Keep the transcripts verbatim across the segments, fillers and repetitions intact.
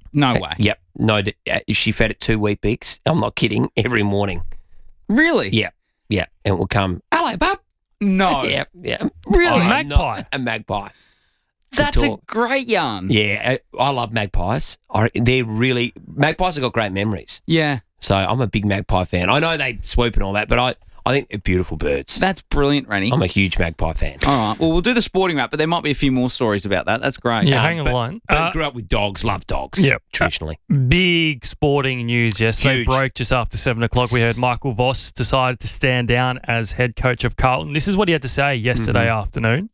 No way. Yep. No, uh, she fed it two wheat bix. I'm not kidding. Every morning. Really? Yeah. Yeah. And it will come, hello, bub. No. Yeah. Yeah. Really? I'm Magpie. not a magpie. That's a talk. great yarn. Yeah. I I love magpies. I, they're really, magpies have got great memories. Yeah. So I'm a big magpie fan. I know they swoop and all that, but I, I think they're beautiful birds. That's brilliant, Rennie. I'm a huge magpie fan. All right. Well, we'll do the sporting wrap, but there might be a few more stories about that. That's great. Yeah, Um, hang on but- the line. But Uh, grew up with dogs, love dogs. Yep. Traditionally. Big sporting news yesterday. Huge. Broke just after seven o'clock. We heard Michael Voss decided to stand down as head coach of Carlton. This is what he had to say yesterday Mm-hmm. afternoon.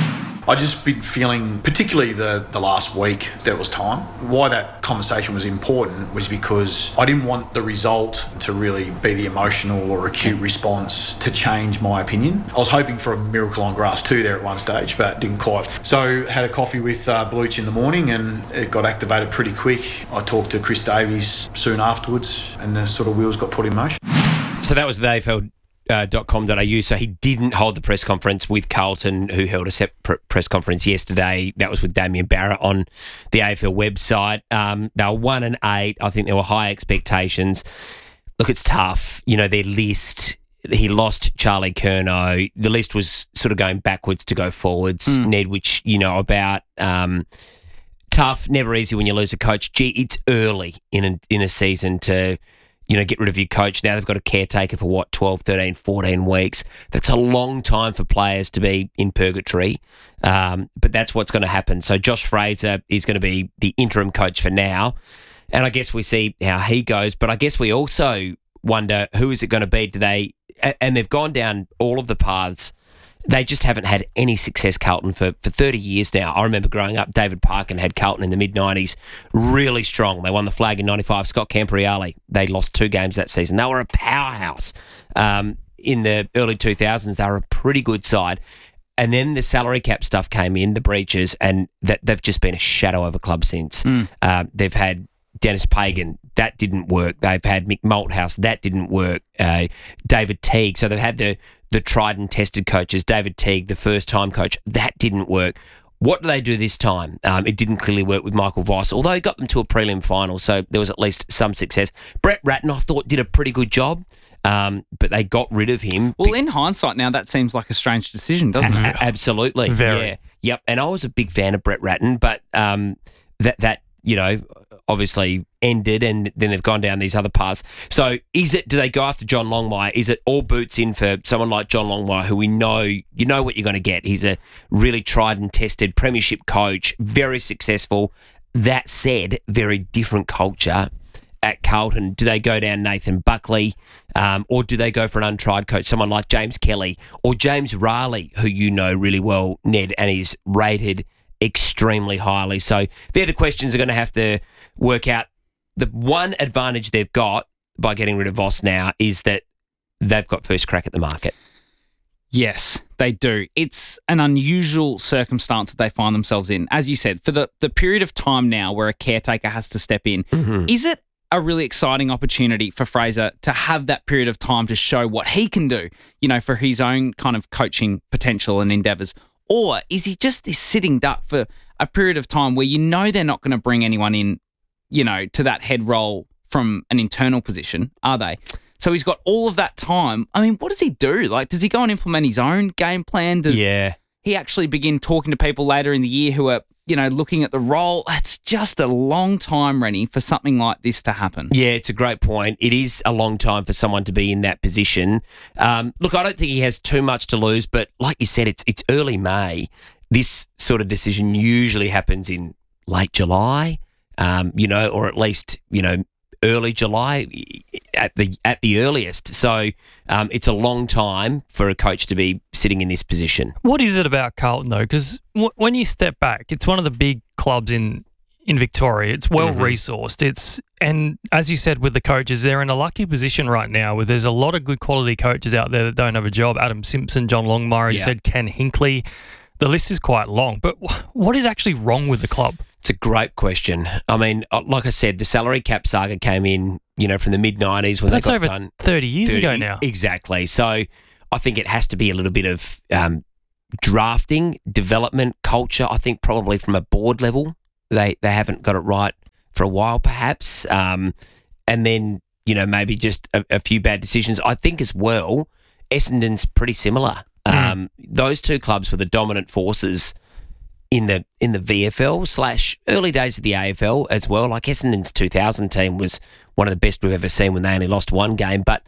I just been feeling, particularly the, the last week, there was time. Why that conversation was important was because I didn't want the result to really be the emotional or acute response to change my opinion. I was hoping for a miracle on grass too there at one stage, but didn't quite. So had a coffee with uh, Belucci in the morning and it got activated pretty quick. I talked to Chris Davies soon afterwards and the sort of wheels got put in motion. So that was the A F L dot com dot a u. So he didn't hold the press conference with Carlton, who held a separate press conference yesterday. That was with Damien Barrett on the A F L website. Um, they were one and eight. I think there were high expectations. Look, it's tough. You know, their list, he lost Charlie Curnow. The list was sort of going backwards to go forwards, Mm. Ned, which you know about. Um, tough, never easy when you lose a coach. Gee, it's early in a, in a season to, you know, get rid of your coach. Now they've got a caretaker for, what, twelve, thirteen, fourteen weeks. That's a long time for players to be in purgatory, um, but that's what's going to happen. So Josh Fraser is going to be the interim coach for now, and I guess we see how he goes, but I guess we also wonder who is it going to be. Do they, and they've gone down all of the paths. They just haven't had any success, Carlton, for, for thirty years now. I remember growing up, David Parkin had Carlton in the mid-nineties, really strong. They won the flag in ninety-five. Scott Campriale, they lost two games that season. They were a powerhouse. Um, in the early two thousands, they were a pretty good side. And then the salary cap stuff came in, the breaches, and that they've just been a shadow of a club since. Mm. Uh, they've had Dennis Pagan, that didn't work. They've had Mick Malthouse, that didn't work. Uh, David Teague, so they've had the the tried and tested coaches. David Teague, the first time coach, that didn't work. What do they do this time? Um, it didn't clearly work with Michael Voss, although he got them to a prelim final, so there was at least some success. Brett Ratton, I thought, did a pretty good job, um, but they got rid of him. Well, in hindsight now, that seems like a strange decision, doesn't it? A- absolutely. Very. Yeah. Yep. And I was a big fan of Brett Ratton, but um, that, that, you know, obviously ended and then they've gone down these other paths. So is it, do they go after John Longmire? Is it all boots in for someone like John Longmire, who we know, you know what you're going to get. He's a really tried and tested premiership coach, very successful. That said, very different culture at Carlton. Do they go down Nathan Buckley, um, or do they go for an untried coach, someone like James Kelly or James Raleigh, who you know really well, Ned, and is rated extremely highly? So they're the questions they're going to have to work out. The one advantage they've got by getting rid of Voss now is that they've got first crack at the market. Yes, they do. It's an unusual circumstance that they find themselves in. As you said, for the, the period of time now where a caretaker has to step in, Mm-hmm. is it a really exciting opportunity for Fraser to have that period of time to show what he can do, you know, for his own kind of coaching potential and endeavours? Or is he just this sitting duck for a period of time where you know they're not going to bring anyone in, you know, to that head role from an internal position, are they? So he's got all of that time. I mean, what does he do? Like, does he go and implement his own game plan? Does Yeah. he actually begin talking to people later in the year who are, you know, looking at the role? It's just a long time, Rennie, for something like this to happen. Yeah, it's a great point. It is a long time for someone to be in that position. Um, look, I don't think he has too much to lose, but like you said, it's it's early May. This sort of decision usually happens in late July, um, you know, or at least, you know, early July at the at the earliest. So um, it's a long time for a coach to be sitting in this position. What is it about Carlton, though? Because w- when you step back, it's one of the big clubs in, in Victoria. It's well-resourced. It's and as you said with the coaches, they're in a lucky position right now where there's a lot of good quality coaches out there that don't have a job. Adam Simpson, John Longmire, you Yeah. said Ken Hinkley. The list is quite long. But wh- what is actually wrong with the club? It's a great question. I mean, uh, like I said, the salary cap saga came in, you know, from the mid nineties when That's they got over done. thirty years thirty ago now. Exactly. So I think it has to be a little bit of um, drafting, development, culture. I think probably from a board level, they, they haven't got it right for a while, perhaps, um, and then you know maybe just a, a few bad decisions. I think as well, Essendon's pretty similar. Mm. Um, those two clubs were the dominant forces in the in the V F L slash early days of the A F L as well. Like Essendon's two thousand team was one of the best we've ever seen when they only lost one game. But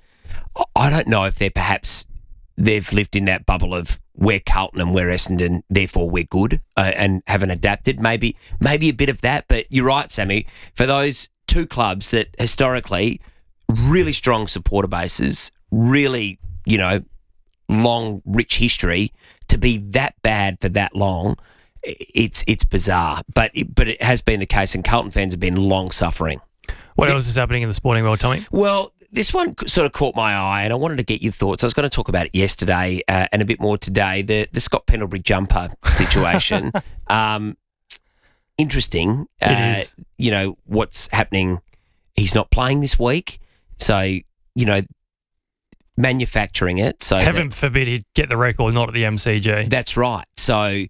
I don't know if they're perhaps they've lived in that bubble of we're Carlton and we're Essendon, therefore we're good, uh, and haven't adapted. Maybe maybe a bit of that. But you're right, Sammy. For those two clubs that historically really strong supporter bases, really you know long rich history, to be that bad for that long. It's it's bizarre, but it, but it has been the case, and Carlton fans have been long suffering. What else is happening in the sporting world, Tommy? Well, this one sort of caught my eye, and I wanted to get your thoughts. I was going to talk about it yesterday uh, and a bit more today. The the Scott Pendlebury jumper situation. um, interesting. It uh, is. You know what's happening. He's not playing this week, so you know manufacturing it. So Heaven that, forbid he'd get the record, not at the M C G. That's right. So.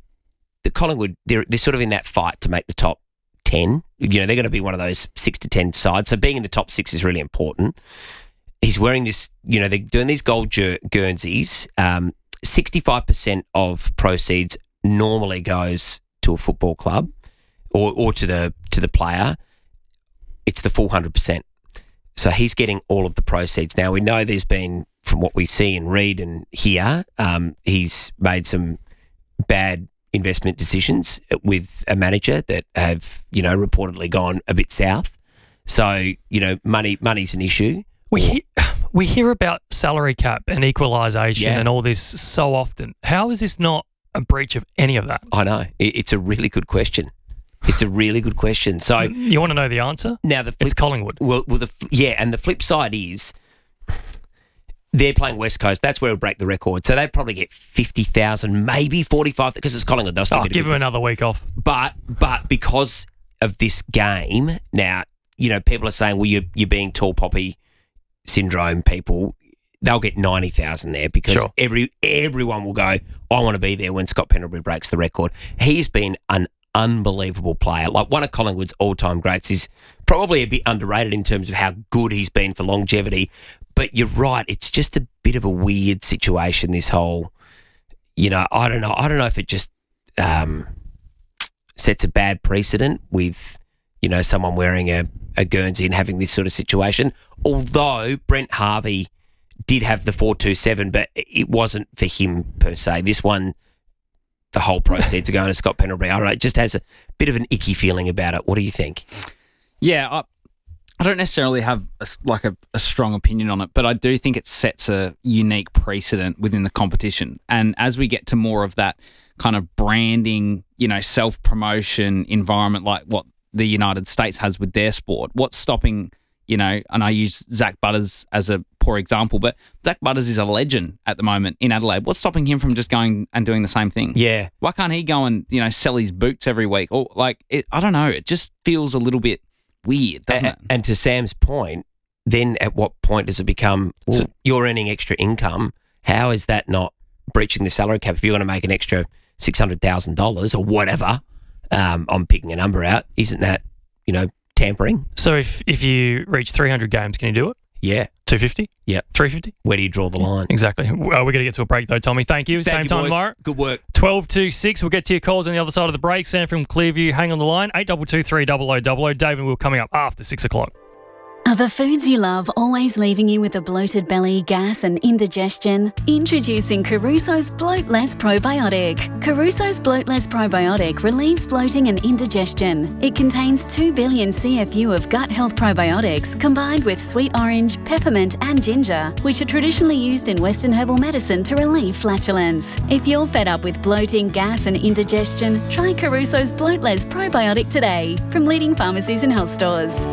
The Collingwood, they're, they're sort of in that fight to make the top ten. You know, they're going to be one of those six to ten sides. So being in the top six is really important. He's wearing this, you know, they're doing these gold Guer- Guernseys. Um, sixty-five percent of proceeds normally goes to a football club or, or to the to the player. It's the full one hundred percent. So he's getting all of the proceeds. Now, we know there's been, from what we see and read and hear, um, he's made some bad investment decisions with a manager that have, you know, reportedly gone a bit south. So, you know, money money's an issue. We he- we hear about salary cap and equalisation Yeah. and all this so often. How is this not a breach of any of that? I know. It, it's a really good question. It's a really good question. So You want to know the answer? now the flip, It's Collingwood. well, well, the yeah, and the flip side is they're playing West Coast. That's where it'll break the record. So they'd probably get fifty thousand, maybe forty-five, because it's Collingwood. They'll still Oh, get a give good- him another week off. But but because of this game, now, you know, people are saying, well, you're, you're being tall poppy syndrome people. They'll get ninety thousand there because Sure. every everyone will go, I want to be there when Scott Pendlebury breaks the record. He's been an unbelievable player. Like one of Collingwood's all-time greats. Is probably a bit underrated in terms of how good he's been for longevity. But you're right, it's just a bit of a weird situation, this whole, you know, I don't know. I don't know if it just um, sets a bad precedent with, you know, someone wearing a, a Guernsey and having this sort of situation. Although Brent Harvey did have the four two seven, but it wasn't for him per se. This one, the whole proceeds are going to Scott Pendlebury. I don't know, it just has a bit of an icky feeling about it. What do you think? Yeah, I, I don't necessarily have a s like a, a strong opinion on it, but I do think it sets a unique precedent within the competition. And as we get to more of that kind of branding, you know, self-promotion environment like what the United States has with their sport, what's stopping, you know, and I use Zach Butters as a poor example, but Zach Butters is a legend at the moment in Adelaide. What's stopping him from just going and doing the same thing? Yeah. Why can't he go and, you know, sell his boots every week? Or like, it, I don't know, it just feels a little bit weird, doesn't and, it? And to Sam's point, then at what point does it become, well, So- you're earning extra income? How is that not breaching the salary cap? If you're going to make an extra six hundred thousand dollars or whatever, um, I'm picking a number out, isn't that, you know, tampering? So if, if you reach three hundred games, can you do it? Yeah. two fifty? Yeah. three fifty? Where do you draw the line? Exactly. Uh, we're going to get to a break though, Tommy. Thank you. Thank Same you, time boys. tomorrow. Good work. twelve to six. We'll get to your calls on the other side of the break. Sam from Clearview, hang on the line. eight two two three zero zero zero zero. Dave and Will coming up after six o'clock. Are the foods you love always leaving you with a bloated belly, gas and indigestion? Introducing Caruso's Bloat Less Probiotic. Caruso's Bloat Less Probiotic relieves bloating and indigestion. It contains two billion C F U of gut health probiotics combined with sweet orange, peppermint and ginger, which are traditionally used in Western herbal medicine to relieve flatulence. If you're fed up with bloating, gas and indigestion, try Caruso's Bloat Less Probiotic today from leading pharmacies and health stores.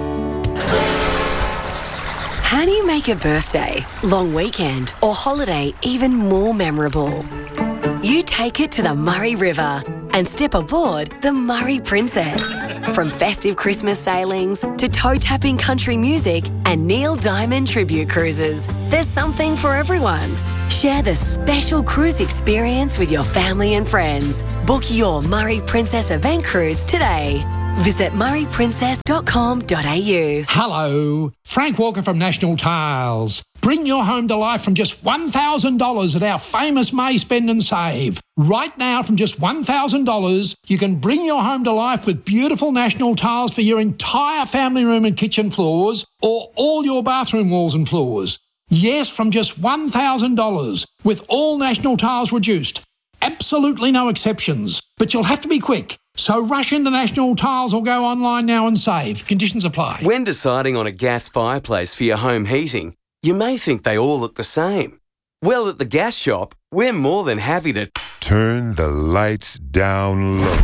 How do you make a birthday, long weekend, or holiday even more memorable? You take it to the Murray River and step aboard the Murray Princess. From festive Christmas sailings to toe-tapping country music and Neil Diamond tribute cruises, there's something for everyone. Share the special cruise experience with your family and friends. Book your Murray Princess event cruise today. Visit murray princess dot com dot a u. Hello, Frank Walker from National Tiles. Bring your home to life from just one thousand dollars at our famous May Spend and Save. Right now, from just one thousand dollars, you can bring your home to life with beautiful National Tiles for your entire family room and kitchen floors, or all your bathroom walls and floors. Yes, from just one thousand dollars, with all National Tiles reduced. Absolutely no exceptions. But you'll have to be quick. So rush into National Tiles or go online now and save. Conditions apply. When deciding on a gas fireplace for your home heating, you may think they all look the same. Well, at the gas shop, we're more than happy to turn the lights down low.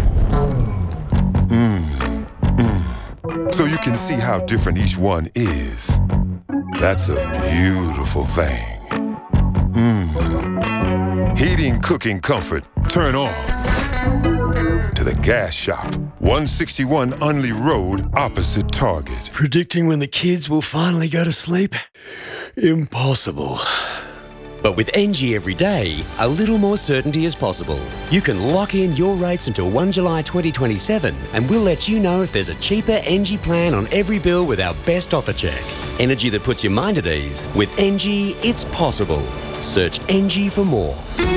Mm, mm. So you can see how different each one is. That's a beautiful thing. Mm. Heating, cooking, comfort, turn on. To the gas shop, one sixty-one Unley Road, opposite Target. Predicting when the kids will finally go to sleep? Impossible. But with N G every day, a little more certainty is possible. You can lock in your rates until first of July twenty twenty-seven, and we'll let you know if there's a cheaper N G plan on every bill with our best offer check. Energy that puts your mind at ease. With N G, it's possible. Search N G for more.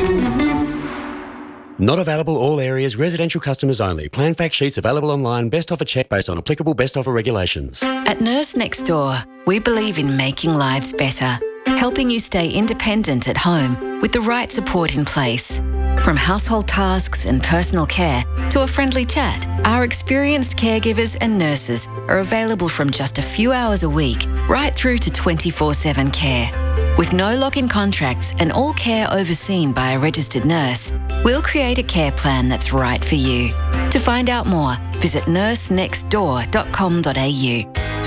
Not available all areas, residential customers only. Plan fact sheets available online. Best offer check based on applicable best offer regulations. At Nurse Next Door, we believe in making lives better, helping you stay independent at home with the right support in place. From household tasks and personal care to a friendly chat, our experienced caregivers and nurses are available from just a few hours a week right through to twenty-four seven care. With no lock-in contracts and all care overseen by a registered nurse, we'll create a care plan that's right for you. To find out more, visit nurse next door dot com dot a u.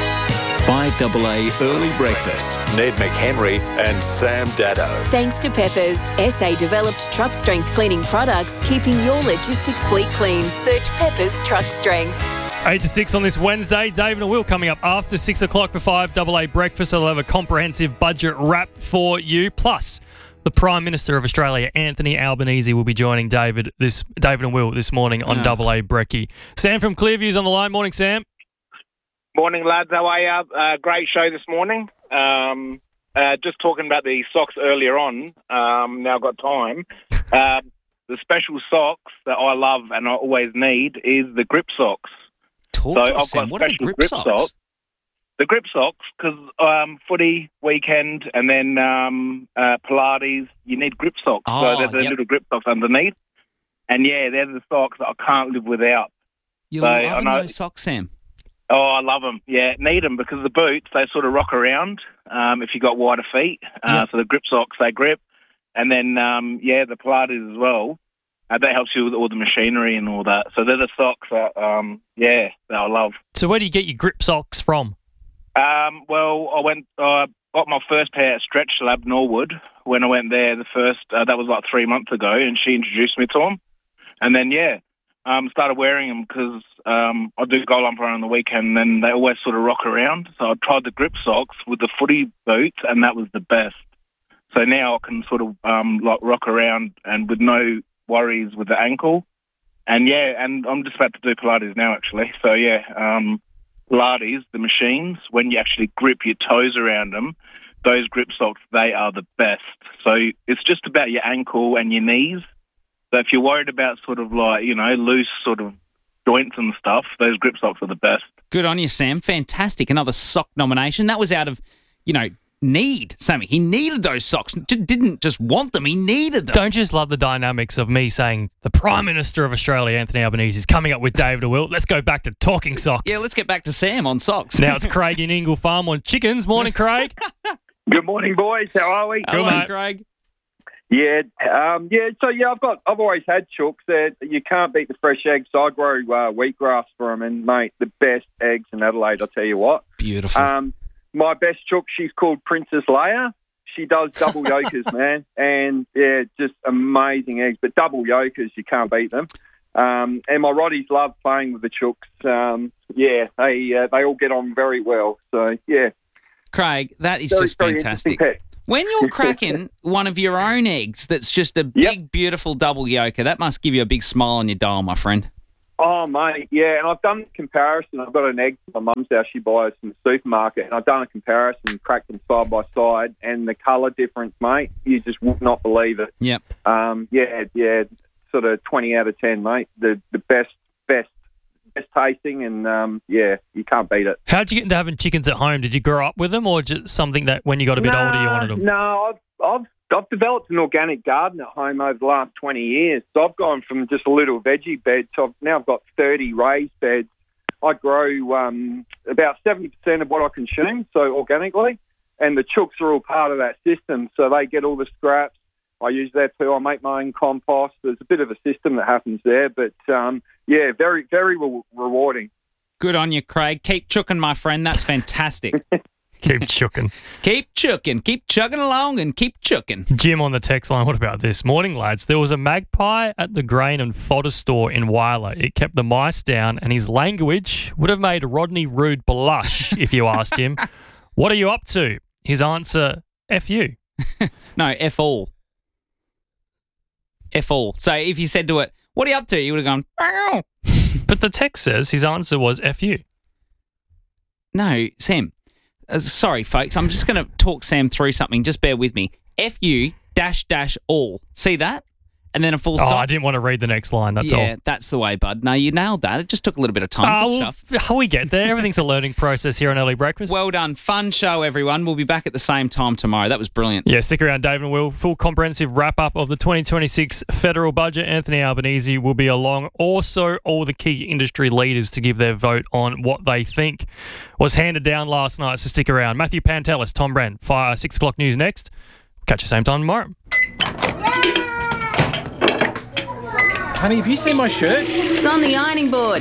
five A A Early Breakfast. Ned McHenry and Sam Daddo. Thanks to Peppers, S A-developed truck strength cleaning products, keeping your logistics fleet clean. Search Peppers Truck Strength. eight to six on this Wednesday. David and Will coming up after six o'clock for five A A Breakfast. I'll have a comprehensive budget wrap for you. Plus, the Prime Minister of Australia, Anthony Albanese, will be joining David this David and Will this morning on Oh. A A Brekkie. Sam from Clearview's on the line. Morning, Sam. Morning, lads. How are you? Uh, great show this morning. Um, uh, just talking about the socks earlier on. Um, now I've got time. Uh, the special socks that I love and I always need is the grip socks. Talk so to us, I've Sam. got What are the special grip grip socks? socks. The grip socks, because um, footy, weekend, and then um, uh, Pilates, you need grip socks. Oh, so there's the yep. little grip socks underneath. And yeah, they're the socks that I can't live without. You So, I loving know- those socks, Sam? Oh, I love them. Yeah, need them because the boots, they sort of rock around um, if you got wider feet. Uh, Yeah. So the grip socks, they grip. And then, um, yeah, the Pilates as well. Uh, that helps you with all the machinery and all that. So they're the socks that, um, yeah, that I love. So where do you get your grip socks from? Um, well, I went, uh, got my first pair at Stretch Lab Norwood when I went there the first, uh, that was like three months ago, and she introduced me to them. And then, yeah, um, started wearing them because um, I do goal umpire on the weekend, and they always sort of rock around. So I tried the grip socks with the footy boots, and that was the best. So now I can sort of um, like rock around and with no worries with the ankle. And yeah, and I'm just about to do Pilates now, actually. So yeah, um, Pilates, the machines, when you actually grip your toes around them, those grip socks, they are the best. So it's just about your ankle and your knees. So if you're worried about sort of like, you know, loose sort of joints and stuff, those grip socks are the best. Good on you, Sam. Fantastic. Another sock nomination. That was out of, you know, need, Sammy. He needed those socks. J- didn't just want them. He needed them. Don't just love the dynamics of me saying the Prime Minister of Australia, Anthony Albanese, is coming up with David Will. Let's go back to talking socks. Yeah, let's get back to Sam on socks. Now it's Craig in Ingle Farm on chickens. Morning, Craig. Good morning, boys. How are we? Hello, mate. Craig. Yeah, um, yeah. So yeah, I've got, I've always had chooks. Uh, you can't beat the fresh eggs. So I grow uh, wheatgrass for them, and mate, the best eggs in Adelaide. I'll tell you what. Beautiful. Um, my best chook, she's called Princess Leia. She does double yolkers, man, and yeah, just amazing eggs. But double yolkers, you can't beat them. Um, and my Roddies love playing with the chooks. Um, yeah, they uh, they all get on very well. So yeah, Craig, that is very, just very fantastic. interesting pet. When you're cracking one of your own eggs that's just a big, Yep. beautiful double yolker, that must give you a big smile on your dial, my friend. Oh, mate, yeah, and I've done a comparison. I've got an egg from my mum's house she buys from the supermarket, and I've done a comparison, cracked them side by side, and the colour difference, mate, you just would not believe it. Yep. Um, yeah, yeah, sort of twenty out of ten, mate. The the best, best, best tasting, and um, yeah, you can't beat it. How'd you get into having chickens at home? Did you grow up with them, or just something that when you got a bit no, older you wanted them? No, I've, I've I've developed an organic garden at home over the last twenty years. So I've gone from just a little veggie bed to I've, now I've got thirty raised beds. I grow um, about seventy percent of what I consume, so organically, and the chooks are all part of that system. So they get all the scraps. I use that too. I make my own compost. There's a bit of a system that happens there, but um, yeah, very, very re- rewarding. Good on you, Craig. Keep chooking, my friend. That's fantastic. Keep chooking. Keep chooking. Keep chugging along and keep chooking. Jim on the text line, what about this? Morning, lads. There was a magpie at the grain and fodder store in Wyler. It kept the mice down, and his language would have made Rodney Rude blush if you asked him, what are you up to? His answer, F you. No, F all. F all. So if you said to it, what are you up to? You would have gone, ow. But the text says his answer was F you. No, Sam. Uh, sorry, folks. I'm just going to talk Sam through something. Just bear with me. F U dash dash all. See that? And then a full stop. Oh, I didn't want to read the next line. That's yeah, all. Yeah, that's the way, bud. No, you nailed that. It just took a little bit of time. Oh, Good well, stuff. We get there. Everything's a learning process here on Early Breakfast. Well done. Fun show, everyone. We'll be back at the same time tomorrow. That was brilliant. Yeah, stick around, Dave and Will. Full comprehensive wrap-up of the twenty twenty-six federal budget. Anthony Albanese will be along. Also, all the key industry leaders to give their vote on what they think was handed down last night. So stick around. Matthew Pantelis, Tom Brand, five, six o'clock news next. Catch you same time tomorrow. Honey, have you seen my shirt? It's on the ironing board.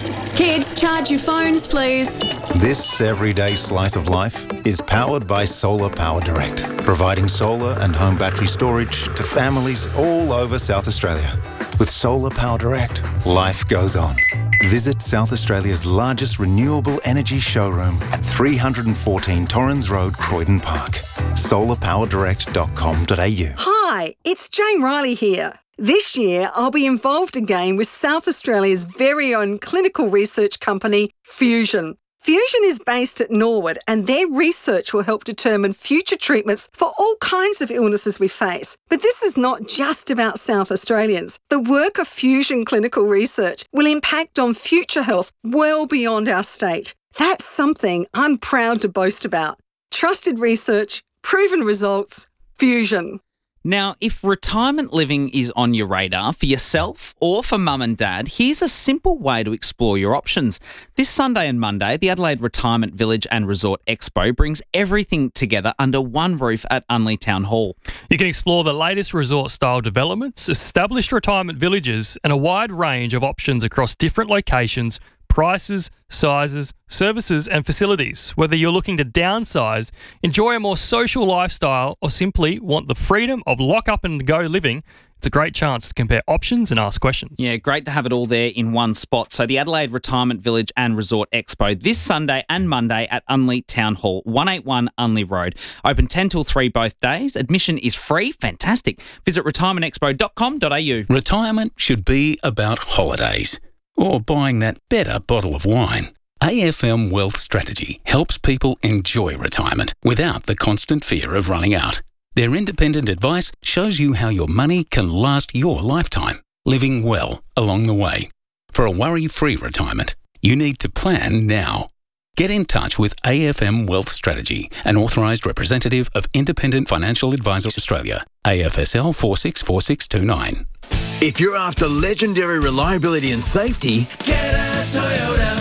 Kids, charge your phones, please. This everyday slice of life is powered by Solar Power Direct, providing solar and home battery storage to families all over South Australia. With Solar Power Direct, life goes on. Visit South Australia's largest renewable energy showroom at three fourteen Torrens Road, Croydon Park. solar power direct dot com dot a u. Hi, it's Jane Riley here. This year, I'll be involved again with South Australia's very own clinical research company, Fusion. Fusion is based at Norwood, and their research will help determine future treatments for all kinds of illnesses we face. But this is not just about South Australians. The work of Fusion Clinical Research will impact on future health well beyond our state. That's something I'm proud to boast about. Trusted research, proven results, Fusion. Now, if retirement living is on your radar for yourself or for mum and dad, here's a simple way to explore your options. This Sunday and Monday, the Adelaide Retirement Village and Resort Expo brings everything together under one roof at Unley Town Hall. You can explore the latest resort-style developments, established retirement villages, and a wide range of options across different locations, prices, sizes, services and facilities. Whether you're looking to downsize, enjoy a more social lifestyle, or simply want the freedom of lock up and go living, it's a great chance to compare options and ask questions. Yeah, great to have it all there in one spot. So the Adelaide Retirement Village and Resort Expo this Sunday and Monday at Unley Town Hall, one eighty-one Unley Road. Open ten till three both days. Admission is free. Fantastic. Visit retirement expo dot com dot a u. Retirement should be about holidays. Or buying that better bottle of wine. A F M Wealth Strategy helps people enjoy retirement without the constant fear of running out. Their independent advice shows you how your money can last your lifetime, living well along the way. For a worry-free retirement, you need to plan now. Get in touch with A F M Wealth Strategy, an authorised representative of Independent Financial Advisors Australia, A F S L four six four six two nine. If you're after legendary reliability and safety, get a Toyota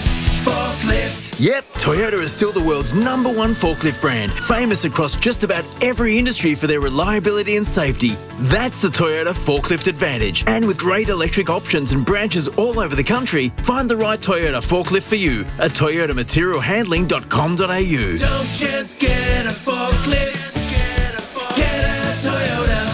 forklift. Yep, Toyota is still the world's number one forklift brand, famous across just about every industry for their reliability and safety. That's the Toyota Forklift Advantage. And with great electric options and branches all over the country, find the right Toyota forklift for you at toyota material handling dot com dot a u. Don't just get a forklift, get a, forklift. Get a Toyota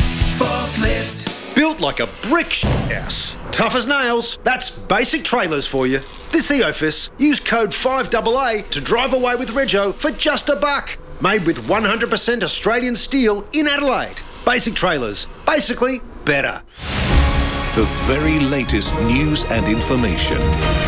forklift. Built like a brick house. Tough as nails. That's Basic Trailers for you. This Eofus, use code five A A to drive away with Rego for just a buck. Made with one hundred percent Australian steel in Adelaide. Basic Trailers. Basically, better. the very latest news and information.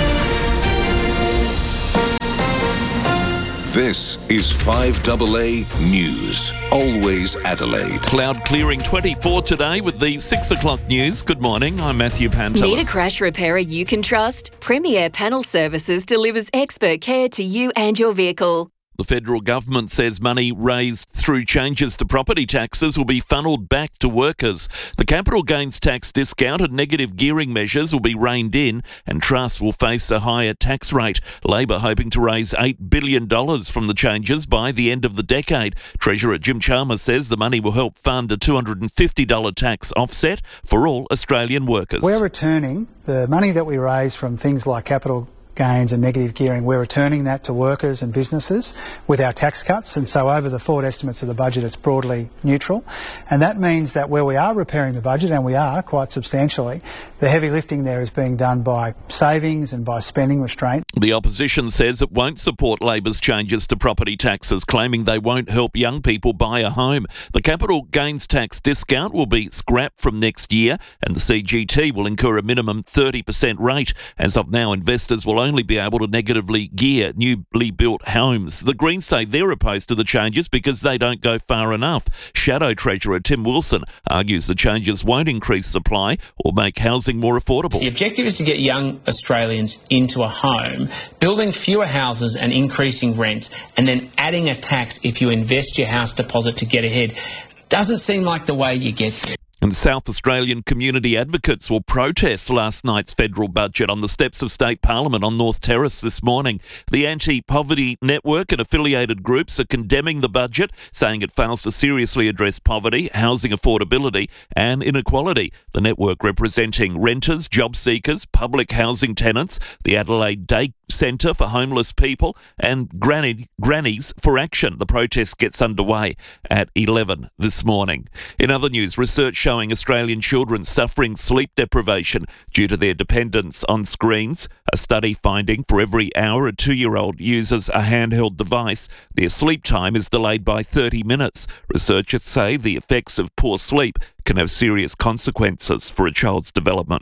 This is five A A News. Always Adelaide. Cloud clearing twenty-four today with the six o'clock news. Good morning, I'm Matthew Pantelis. Need a crash repairer you can trust? Premier Panel Services delivers expert care to you and your vehicle. The federal government says money raised through changes to property taxes will be funnelled back to workers. The capital gains tax discount and negative gearing measures will be reined in and trusts will face a higher tax rate. Labor hoping to raise eight billion dollars from the changes by the end of the decade. Treasurer Jim Chalmers says the money will help fund a two hundred fifty dollars tax offset for all Australian workers. We're returning the money that we raise from things like capital gains and negative gearing, we're returning that to workers and businesses with our tax cuts, and so over the forward estimates of the budget it's broadly neutral, and that means that where we are repairing the budget, and we are quite substantially, the heavy lifting there is being done by savings and by spending restraint. The opposition says it won't support Labor's changes to property taxes, claiming they won't help young people buy a home. The capital gains tax discount will be scrapped from next year, and the C G T will incur a minimum thirty percent rate. As of now, investors will only be able to negatively gear newly built homes. The Greens say they're opposed to the changes because they don't go far enough. Shadow Treasurer Tim Wilson argues the changes won't increase supply or make housing more affordable. The objective is to get young Australians into a home, building fewer houses and increasing rents, and then adding a tax if you invest your house deposit to get ahead. Doesn't seem like the way you get there. And South Australian community advocates will protest last night's federal budget on the steps of State Parliament on North Terrace this morning. The Anti-Poverty Network and affiliated groups are condemning the budget, saying it fails to seriously address poverty, housing affordability and inequality. The network representing renters, job seekers, public housing tenants, the Adelaide Day Centre for Homeless People and Granny, Grannies for Action. The protest gets underway at eleven this morning. In other news, research showing Australian children suffering sleep deprivation due to their dependence on screens. A study finding for every hour a two-year-old uses a handheld device, their sleep time is delayed by thirty minutes. Researchers say the effects of poor sleep can have serious consequences for a child's development.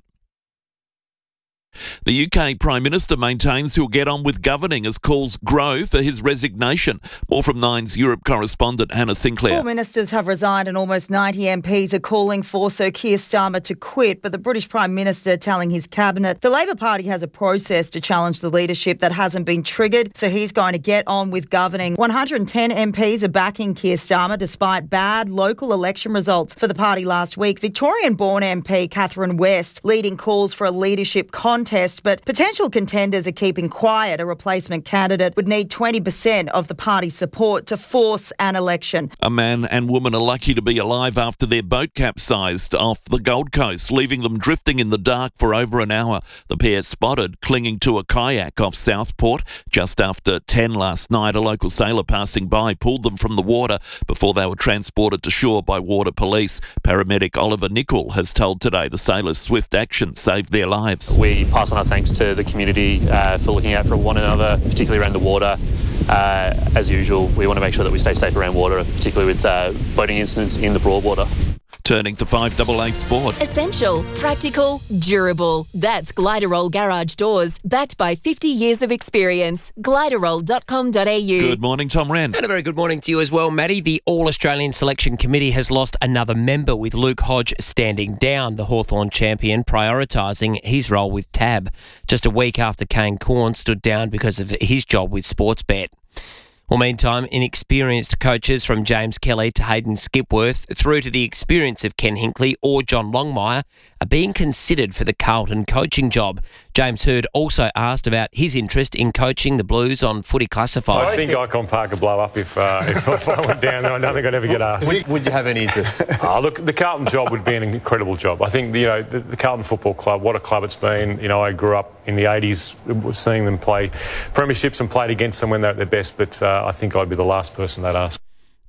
The U K Prime Minister maintains he'll get on with governing as calls grow for his resignation. More from Nine's Europe correspondent Hannah Sinclair. Four ministers have resigned and almost ninety M Ps are calling for Sir Keir Starmer to quit, but the British Prime Minister telling his cabinet the Labor Party has a process to challenge the leadership that hasn't been triggered, so he's going to get on with governing. one hundred ten M Ps are backing Keir Starmer despite bad local election results for the party last week. Victorian-born M P Catherine West leading calls for a leadership contest. But potential contenders are keeping quiet. A replacement candidate would need twenty percent of the party's support to force an election. A man and woman are lucky to be alive after their boat capsized off the Gold Coast, leaving them drifting in the dark for over an hour. The pair spotted clinging to a kayak off Southport. Just after ten last night, a local sailor passing by pulled them from the water before they were transported to shore by water police. Paramedic Oliver Nichol has told Today the sailors' swift action saved their lives. We pass on our thanks to the community uh, for looking out for one another, particularly around the water. Uh, as usual, we want to make sure that we stay safe around water, particularly with uh, boating incidents in the Broadwater. Turning to five A A Sport. Essential, practical, durable. That's Gliderol Garage Doors, backed by fifty years of experience. gliderol dot com dot a u. Good morning, Tom Wren. And a very good morning to you as well, Matty. The All-Australian Selection Committee has lost another member, with Luke Hodge standing down, the Hawthorn champion, prioritising his role with Tab, just a week after Kane Corn stood down because of his job with Sportsbet. Well, meantime, inexperienced coaches from James Kelly to Hayden Skipworth through to the experience of Ken Hinkley or John Longmire are being considered for the Carlton coaching job. James Hird also asked about his interest in coaching the Blues on Footy Classified. I think Icon Park would blow up if, uh, if, if I went down there. I don't think I'd ever get asked. Would, would you have any interest? Oh, look, the Carlton job would be an incredible job. I think, you know, the, the Carlton Football Club, what a club it's been. You know, I grew up in the eighties seeing them play premierships and played against them when they're at their best, but uh, I think I'd be the last person they'd ask.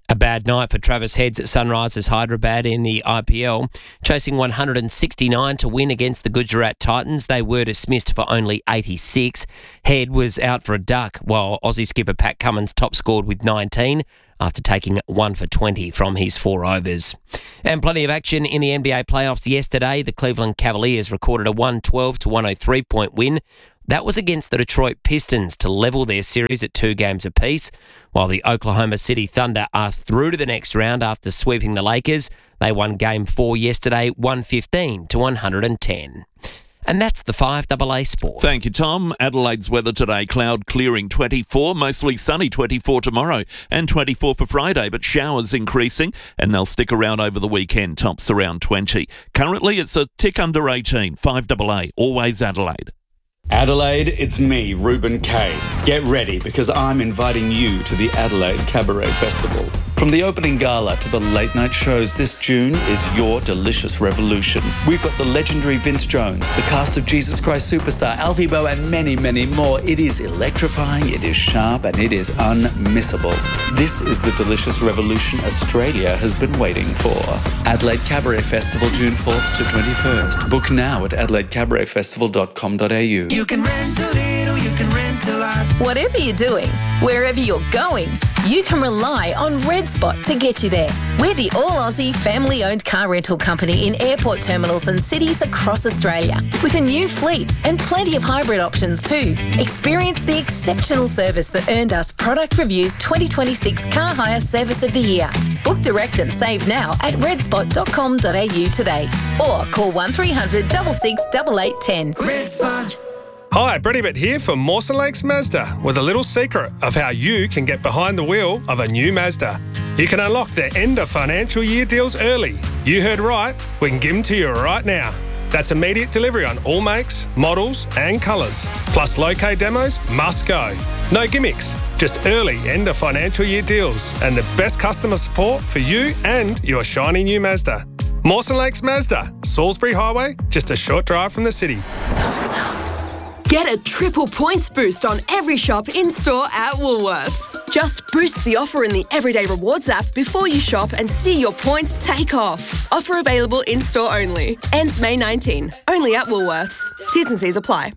A bad night for Travis Heads at Sunrisers Hyderabad in the I P L. Chasing one hundred sixty-nine to win against the Gujarat Titans, they were dismissed for only eighty-six. Head was out for a duck, while Aussie skipper Pat Cummins top scored with nineteen after taking one for twenty from his four overs. And plenty of action in the N B A playoffs yesterday. The Cleveland Cavaliers recorded a one twelve to one oh three point win. That was against the Detroit Pistons to level their series at two games apiece, while the Oklahoma City Thunder are through to the next round after sweeping the Lakers. They won Game four yesterday, one fifteen to one hundred ten. And that's the five A A Sport. Thank you, Tom. Adelaide's weather today, cloud clearing twenty-four, mostly sunny twenty-four tomorrow and twenty-four for Friday, but showers increasing and they'll stick around over the weekend, tops around twenty. Currently, it's a tick under eighteen, five A A, always Adelaide. Adelaide, it's me, Ruben Kay. Get ready because I'm inviting you to the Adelaide Cabaret Festival. From the opening gala to the late night shows, this June is your delicious revolution. We've got the legendary Vince Jones, the cast of Jesus Christ Superstar, Alfie Boe, and many, many more. It is electrifying, it is sharp, and it is unmissable. This is the delicious revolution Australia has been waiting for. Adelaide Cabaret Festival, June fourth to twenty-first. Book now at adelaide cabaret festival dot com dot a u. You can rent a little, you can rent a lot. Whatever you're doing, wherever you're going, you can rely on Red Spot to get you there. We're the all-Aussie family-owned car rental company in airport terminals and cities across Australia, with a new fleet and plenty of hybrid options too. Experience the exceptional service that earned us Product Review's twenty twenty-six Car Hire Service of the Year. Book direct and save now at red spot dot com dot a u today, or call one three hundred six six eight eight one zero. Red Spot. Hi, Brett Ibbott here for Mawson Lakes Mazda with a little secret of how you can get behind the wheel of a new Mazda. You can unlock their end of financial year deals early. You heard right, we can give them to you right now. That's immediate delivery on all makes, models and colours. Plus low-K demos must go. No gimmicks, just early end of financial year deals and the best customer support for you and your shiny new Mazda. Mawson Lakes Mazda, Salisbury Highway, just a short drive from the city. Get a triple points boost on every shop in-store at Woolworths. Just boost the offer in the Everyday Rewards app before you shop and see your points take off. Offer available in-store only. Ends May nineteenth. Only at Woolworths. T's and C's apply.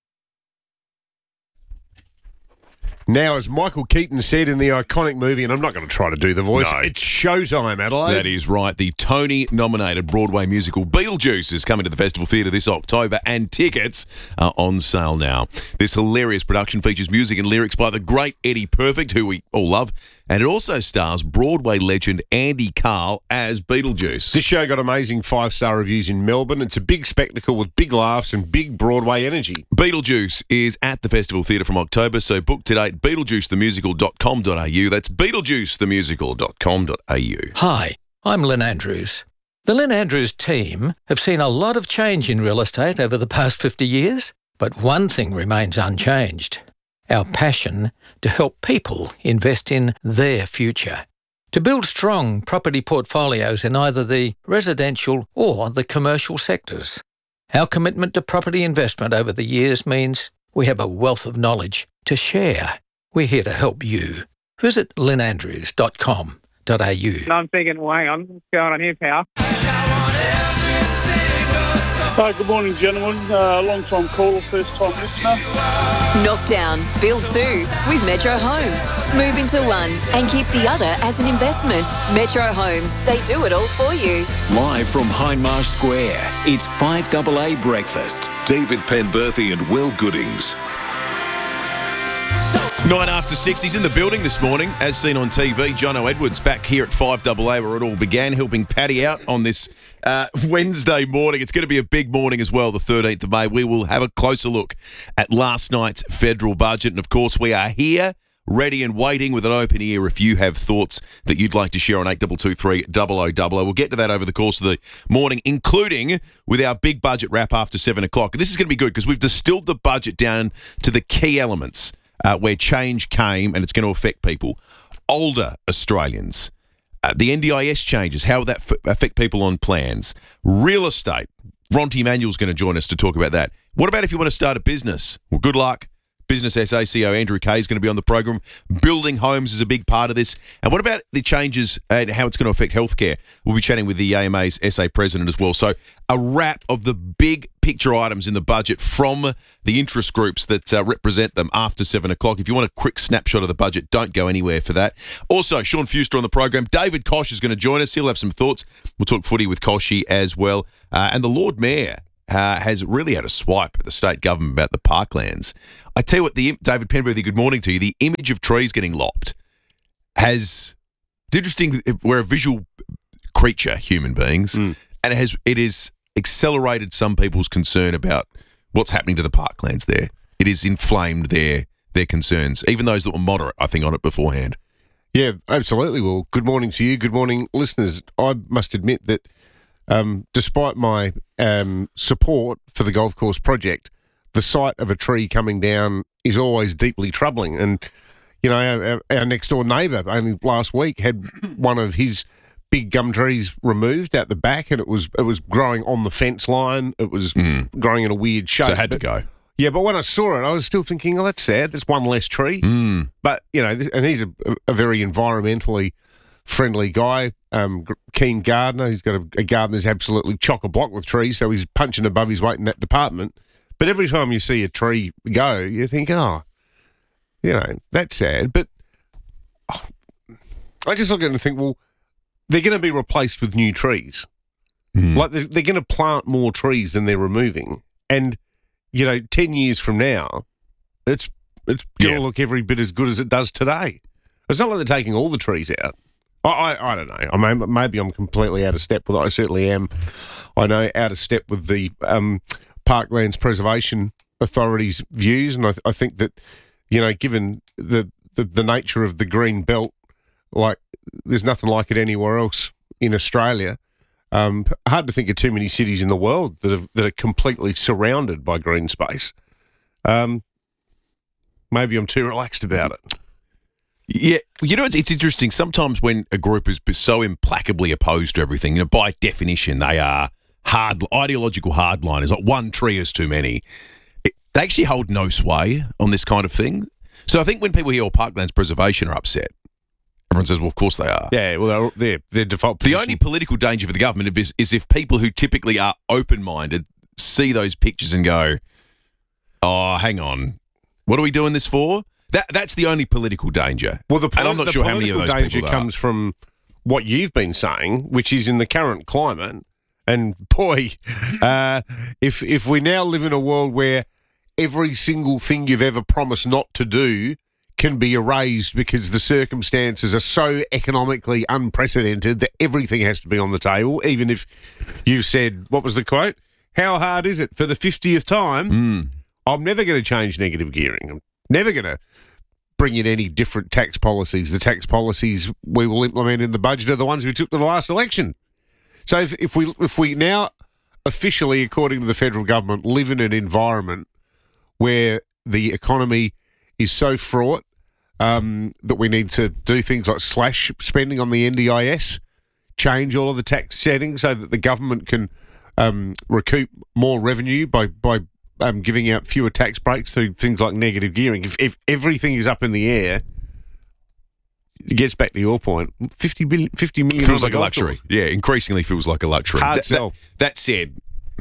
Now, as Michael Keaton said in the iconic movie, and I'm not going to try to do the voice, No. it's showtime, Adelaide. That is right. The Tony-nominated Broadway musical Beetlejuice is coming to the Festival Theatre this October, and tickets are on sale now. This hilarious production features music and lyrics by the great Eddie Perfect, who we all love, and it also stars Broadway legend Andy Carl as Beetlejuice. This show got amazing five-star reviews in Melbourne. It's a big spectacle with big laughs and big Broadway energy. Beetlejuice is at the Festival Theatre from October, so book today at beetlejuice the musical dot com dot a u. That's beetlejuice the musical dot com dot a u. Hi, I'm Lynn Andrews. The Lynn Andrews team have seen a lot of change in real estate over the past fifty years, but one thing remains unchanged: our passion to help people invest in their future. To build strong property portfolios in either the residential or the commercial sectors. Our commitment to property investment over the years means we have a wealth of knowledge to share. We're here to help you. Visit lynn andrews dot com dot a u. I'm thinking, well, hang on, what's going on here, pal? Hi, good morning, gentlemen. Uh, long time caller, first time listener. Knockdown, build two with Metro Homes. Move into one and keep the other as an investment. Metro Homes, they do it all for you. Live from Hindmarsh Square, it's five A A Breakfast. David Penberthy and Will Goodings. Nine after six, he's in the building this morning, as seen on T V. Jono Edwards back here at five A A where it all began, helping Paddy out on this uh, Wednesday morning. It's going to be a big morning as well, the thirteenth of May. We will have a closer look at last night's federal budget. And, of course, we are here, ready and waiting with an open ear if you have thoughts that you'd like to share on eight two two three double oh double oh. We'll get to that over the course of the morning, including with our big budget wrap after seven o'clock. This is going to be good because we've distilled the budget down to the key elements. Uh, where change came and it's going to affect people. Older Australians. Uh, the N D I S changes, how will that f- affect people on plans? Real estate. Ronty Manuel's going to join us to talk about that. What about if you want to start a business? Well, good luck. Business S A C E O Andrew Kay is going to be on the program. Building homes is a big part of this. And what about the changes and how it's going to affect healthcare? We'll be chatting with the A M A's S A president as well. So a wrap of the big picture items in the budget from the interest groups that uh, represent them after seven o'clock. If you want a quick snapshot of the budget, don't go anywhere for that. Also, Sean Fuster on the program. David Koch is going to join us. He'll have some thoughts. We'll talk footy with Koshy as well. Uh, and the Lord Mayor uh, has really had a swipe at the state government about the parklands. I tell you what, the David Penberthy, good morning to you. The image of trees getting lopped has... It's interesting. We're a visual creature, human beings, mm. and it has it has accelerated some people's concern about what's happening to the parklands there. It has inflamed their their concerns, even those that were moderate, I think, on it beforehand. Yeah, absolutely. Well, good morning to you. Good morning, listeners. I must admit that um, despite my um, support for the golf course project, the sight of a tree coming down is always deeply troubling. And, you know, our, our next door neighbour only last week had one of his big gum trees removed out the back, and it was it was growing on the fence line. It was mm. growing in a weird shape. So it had but, to go. Yeah, but when I saw it, I was still thinking, oh, that's sad. There's one less tree. Mm. But, you know, and he's a, a very environmentally friendly guy, um, keen gardener. He's got a, a garden that's absolutely chock-a-block with trees, so he's punching above his weight in that department. But every time you see a tree go, you think, oh, you know, that's sad. But oh, I just look at it and think, well, they're going to be replaced with new trees. Mm. Like, they're, they're going to plant more trees than they're removing. And, you know, ten years from now, it's it's going to yeah. look every bit as good as it does today. It's not like they're taking all the trees out. I, I, I don't know. I mean, maybe I'm completely out of step with it. I certainly am. I know, out of step with the um, Parklands Preservation Authority's views, and I, I think that, you know, given the, the, the nature of the green belt, like, there's nothing like it anywhere else in Australia. Um, hard to think of too many cities in the world that have, that are completely surrounded by green space. Um, maybe I'm too relaxed about it. Yeah, you know, it's, it's interesting. Sometimes when a group is so implacably opposed to everything, you know, by definition, they are hard ideological hardliners. Like, one tree is too many. It, they actually hold no sway on this kind of thing. So I think when people hear all Parklands Preservation are upset, everyone says, well, of course they are. Yeah, well, they're, they're default position. The only political danger for the government is, is if people who typically are open-minded see those pictures and go, oh, hang on, what are we doing this for? That That's the only political danger. Well, the, and I'm not the sure how many of those danger people comes from what you've been saying, which is in the current climate. And, boy, uh, if if we now live in a world where every single thing you've ever promised not to do can be erased because the circumstances are so economically unprecedented that everything has to be on the table, even if you've said, what was the quote? How hard is it for the fiftieth time? Mm. I'm never going to change negative gearing. I'm never going to bring in any different tax policies. The tax policies we will implement in the budget are the ones we took to the last election. So if, if we if we now officially, according to the federal government, live in an environment where the economy is so fraught um, that we need to do things like slash spending on the N D I S, change all of the tax settings so that the government can um, recoup more revenue by by um, giving out fewer tax breaks through things like negative gearing. If, if everything is up in the air, it gets back to your point, fifty, billion, fifty million feels like a luxury. Course. Yeah, increasingly feels like a luxury. Hard that, sell. That, that said,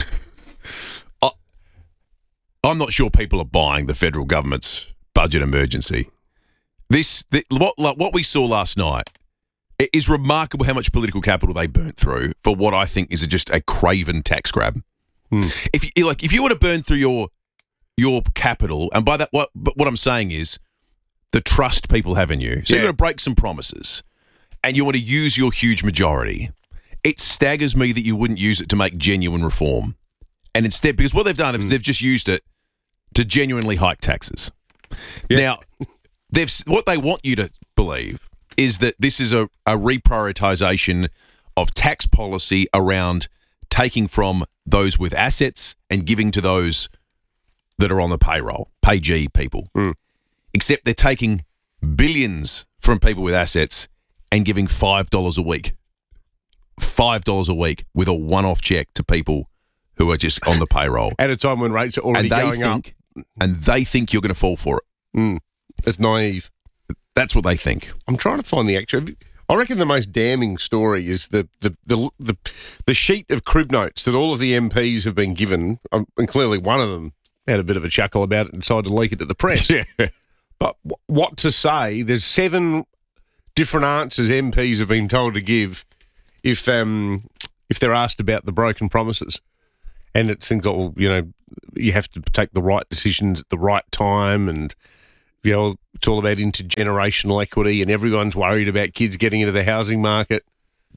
I, I'm not sure people are buying the federal government's budget emergency. This the, what like what we saw last night, it is remarkable how much political capital they burnt through for what I think is a, just a craven tax grab. Hmm. If you like, if you want to burn through your your capital, and by that, what but what I'm saying is the trust people have in you. So yeah. you're going to break some promises, and you want to use your huge majority. It staggers me that you wouldn't use it to make genuine reform, and instead, because what they've done is mm. they've just used it to genuinely hike taxes. Yeah. Now, they've what they want you to believe is that this is a, a reprioritization of tax policy around taking from those with assets and giving to those that are on the payroll, pay G people. Mm. Except they're taking billions from people with assets and giving five dollars a week. five dollars a week with a one-off check to people who are just on the payroll. At a time when rates are already and they going think, up. and they think you're going to fall for it. Mm. It's naive. That's what they think. I'm trying to find the actual. I reckon the most damning story is the the the the, the sheet of crib notes that all of the M Ps have been given, um, and clearly one of them had a bit of a chuckle about it and decided to leak it to the press. Yeah. But w- what to say? There's seven different answers M Ps have been told to give if um if they're asked about the broken promises, and it's things like, well, you know, you have to take the right decisions at the right time, and you know, it's all about intergenerational equity, and everyone's worried about kids getting into the housing market.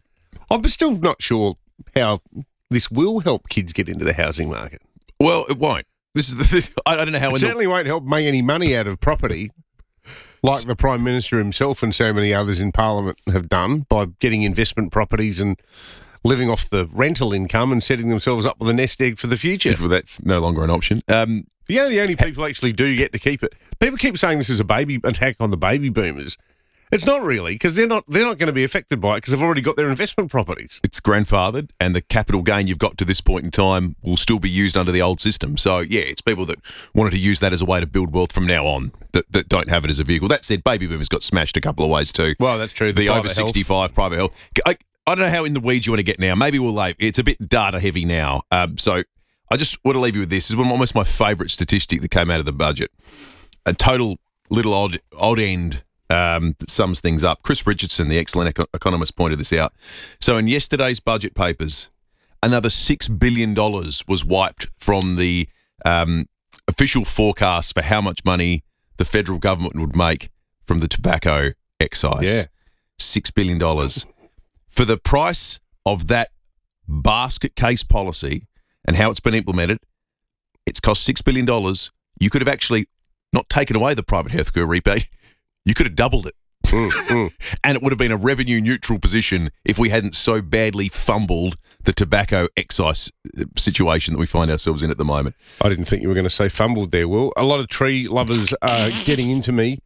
I'm still not sure how this will help kids get into the housing market. Well, it won't. This is the. I don't know how. It certainly the, won't help make any money out of property, like the Prime Minister himself and so many others in Parliament have done by getting investment properties and living off the rental income and setting themselves up with a nest egg for the future. Well, that's no longer an option. Um, You know, the only people actually do get to keep it. People keep saying this is a baby attack on the baby boomers. It's not really, because they're not they're not going to be affected by it because they've already got their investment properties. It's grandfathered, and the capital gain you've got to this point in time will still be used under the old system. So, yeah, it's people that wanted to use that as a way to build wealth from now on that, that don't have it as a vehicle. That said, baby boomers got smashed a couple of ways too. Well, that's true. The, the over sixty-five private health. I, I don't know how in the weeds you want to get now. Maybe we'll leave. It's a bit data heavy now. Um, so I just want to leave you with this. This is one, almost my favourite statistic that came out of the budget. A total little odd odd end um, that sums things up. Chris Richardson, the excellent eco- economist, pointed this out. So in yesterday's budget papers, another six billion dollars was wiped from the um, official forecast for how much money the federal government would make from the tobacco excise. Yeah. six billion dollars. For the price of that basket case policy and how it's been implemented, it's cost six billion dollars. You could have actually not taken away the private healthcare rebate. You could have doubled it. Mm, mm. And it would have been a revenue neutral position if we hadn't so badly fumbled the tobacco excise situation that we find ourselves in at the moment. I didn't think you were going to say fumbled there, Will. A lot of tree lovers are getting into me.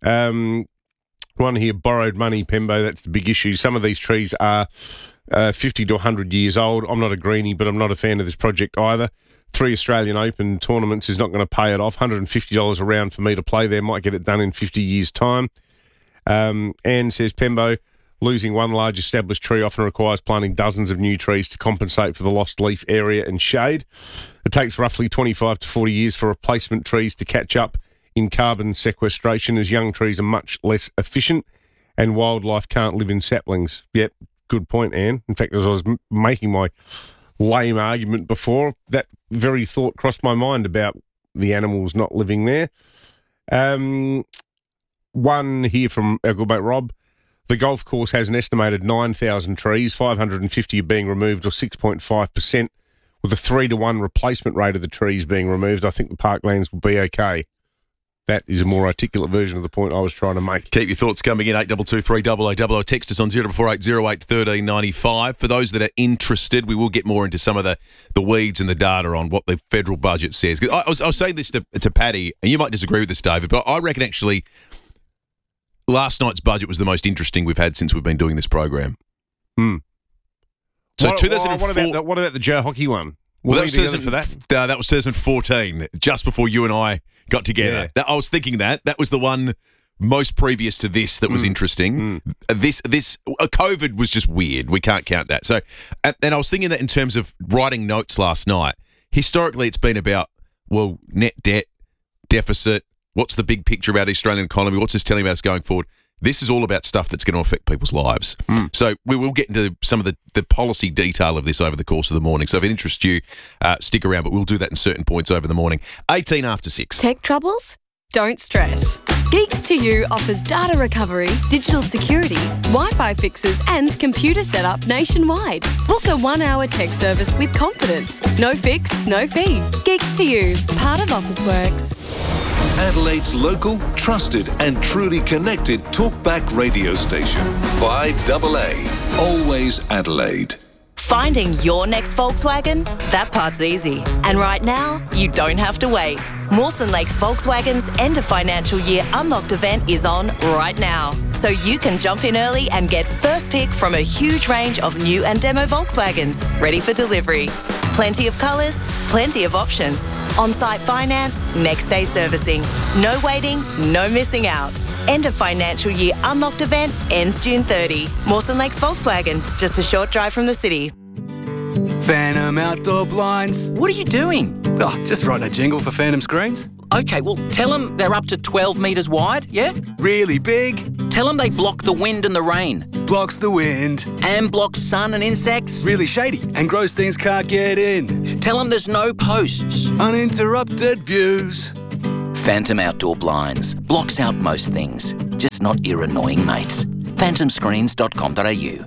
Um, one here, borrowed money, Pembo, that's the big issue. Some of these trees are uh, fifty to one hundred years old. I'm not a greenie, but I'm not a fan of this project either. Three Australian Open tournaments is not going to pay it off. one hundred fifty dollars a round for me to play there. Might get it done in fifty years' time. Um, Anne says, Pembo, losing one large established tree often requires planting dozens of new trees to compensate for the lost leaf area and shade. It takes roughly twenty-five to forty years for replacement trees to catch up in carbon sequestration, as young trees are much less efficient and wildlife can't live in saplings. Yep, good point, Anne. In fact, as I was m- making my lame argument before, that very thought crossed my mind about the animals not living there. Um, one here from our good mate Rob. The golf course has an estimated nine thousand trees, five hundred fifty are being removed, or six point five percent, with a three to one replacement rate of the trees being removed. I think the parklands will be okay. That is a more articulate version of the point I was trying to make. Keep your thoughts coming in, eight two two three double oh double oh. Text us on zero four eight zero eight one three nine five. For those that are interested, we will get more into some of the, the weeds and the data on what the federal budget says. 'Cause I, I, was, I was saying this to, to Paddy, and you might disagree with this, David, but I reckon actually last night's budget was the most interesting we've had since we've been doing this program. Hmm. So what, two thousand four, what, about the, what about the Joe Hockey one? Well, that was, for that? Uh, that was twenty fourteen, just before you and I got together. Yeah. That, I was thinking that. That was the one most previous to this that was Mm. interesting. Mm. Uh, This, this, uh, COVID was just weird. We can't count that. So, and, and I was thinking that in terms of writing notes last night. Historically, it's been about, well, net debt, deficit, what's the big picture about the Australian economy, what's this telling about us going forward. This is all about stuff that's going to affect people's lives. Mm. So we will get into some of the, the policy detail of this over the course of the morning. So if it interests you, uh, stick around, but we'll do that in certain points over the morning. eighteen after six. Tech troubles? Don't stress. Geeks to You offers data recovery, digital security, Wi-Fi fixes and computer setup nationwide. Book a one-hour tech service with confidence. No fix, no fee. Geeks to You, part of Officeworks. Adelaide's local, trusted and truly connected talkback radio station. five double A. Always Adelaide. Finding your next Volkswagen? That part's easy. And right now, you don't have to wait. Mawson Lakes Volkswagen's end of financial year unlocked event is on right now. so you can jump in early and get first pick from a huge range of new and demo Volkswagens ready for delivery. Plenty of colours, plenty of options. On-site finance, next day servicing. No waiting, no missing out. End of financial year unlocked event ends June thirtieth. Mawson Lakes Volkswagen, just a short drive from the city. Phantom Outdoor Blinds. What are you doing? Oh, just writing a jingle for Phantom Screens. Okay, well, tell them they're up to twelve metres wide, yeah? Really big. Tell them they block the wind and the rain. Blocks the wind. And blocks sun and insects. Really shady, and Grossteins can't get in. Tell them there's no posts. Uninterrupted views. Phantom Outdoor Blinds. Blocks out most things, just not your annoying mates. phantom screens dot com dot a u.